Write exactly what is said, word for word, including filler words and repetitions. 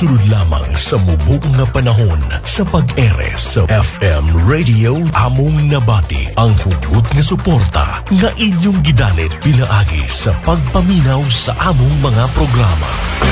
Sunod lamang sa mubok nga panahon sa pag-ere sa F M Radio Among Nabati. Ang hugot nga suporta nga inyong gidalit pinaagi sa pagpaminaw sa among mga programa.